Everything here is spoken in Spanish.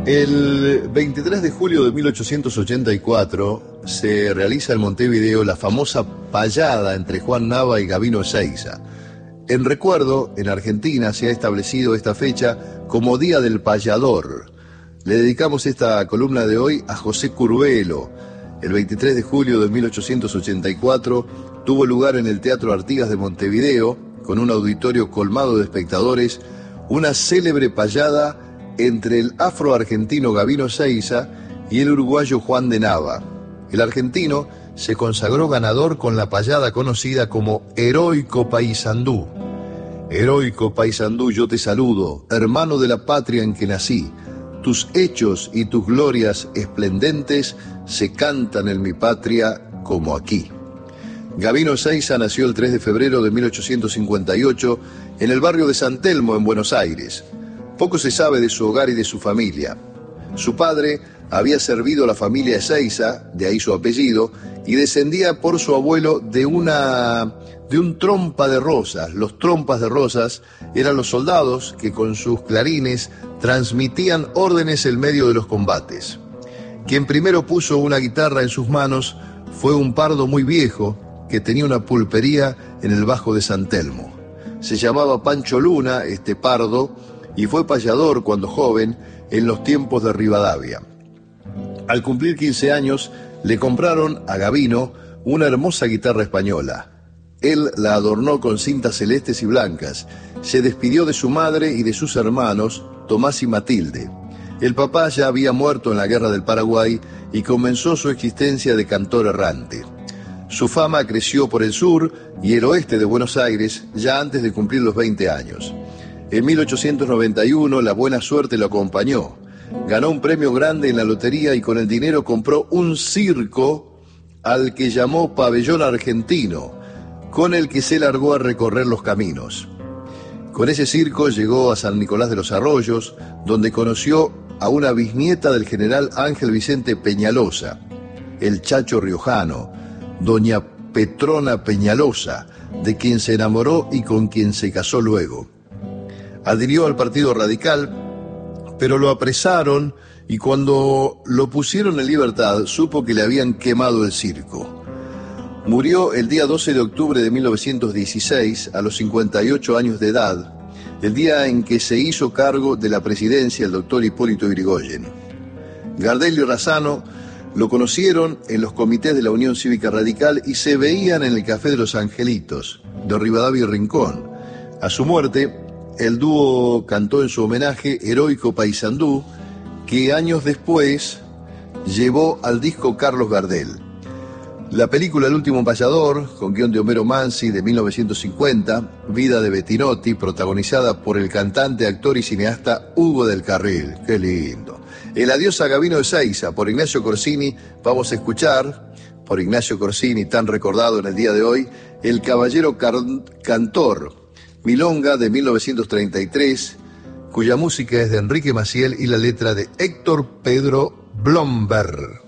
El 23 de julio de 1884 se realiza en Montevideo la famosa payada entre Juan Nava y Gabino Ezeiza. En recuerdo, en Argentina se ha establecido esta fecha como Día del Payador. Le dedicamos esta columna de hoy a José Curbelo. El 23 de julio de 1884 tuvo lugar en el Teatro Artigas de Montevideo, con un auditorio colmado de espectadores, una célebre payada entre el afroargentino Gabino Ezeiza y el uruguayo Juan de Nava. El argentino se consagró ganador con la payada conocida como Heroico Paysandú. Heroico Paysandú, yo te saludo, hermano de la patria en que nací. Tus hechos y tus glorias esplendentes se cantan en mi patria como aquí. Gabino Ezeiza nació el 3 de febrero de 1858 en el barrio de San Telmo, en Buenos Aires. Poco se sabe de su hogar y de su familia. Su padre había servido a la familia Ezeiza, de ahí su apellido, y descendía por su abuelo de un trompa de rosas. Los trompas de rosas eran los soldados que con sus clarines transmitían órdenes en medio de los combates. Quien primero puso una guitarra en sus manos fue un pardo muy viejo que tenía una pulpería en el Bajo de San Telmo. Se llamaba Pancho Luna, este pardo, y fue payador cuando joven en los tiempos de Rivadavia. Al cumplir 15 años, le compraron a Gabino una hermosa guitarra española. Él la adornó con cintas celestes y blancas. Se despidió de su madre y de sus hermanos, Tomás y Matilde. El papá ya había muerto en la Guerra del Paraguay y comenzó su existencia de cantor errante. Su fama creció por el sur y el oeste de Buenos Aires ya antes de cumplir los 20 años. En 1891 la buena suerte lo acompañó. Ganó un premio grande en la lotería y con el dinero compró un circo al que llamó Pabellón Argentino, con el que se largó a recorrer los caminos. Con ese circo llegó a San Nicolás de los Arroyos, donde conoció a una bisnieta del general Ángel Vicente Peñalosa, el Chacho Riojano, doña Petrona Peñalosa, de quien se enamoró y con quien se casó luego. Adhirió al Partido Radical, pero lo apresaron y cuando lo pusieron en libertad supo que le habían quemado el circo. Murió el día 12 de octubre de 1916 a los 58 años de edad, el día en que se hizo cargo de la presidencia el doctor Hipólito Yrigoyen. Gardel y Razzano lo conocieron en los comités de la Unión Cívica Radical y se veían en el Café de los Angelitos, de Rivadavia y Rincón. A su muerte, el dúo cantó en su homenaje Heroico Paysandú, que años después llevó al disco Carlos Gardel. La película El último payador, con guión de Homero Mansi de 1950, Vida de Bettinotti, protagonizada por el cantante, actor y cineasta Hugo del Carril. ¡Qué lindo! El adiós a Gabino Ezeiza, por Ignacio Corsini. Vamos a escuchar, por Ignacio Corsini, tan recordado en el día de hoy, El Caballero Cantor, milonga de 1933, cuya música es de Enrique Maciel y la letra de Héctor Pedro Blomberg.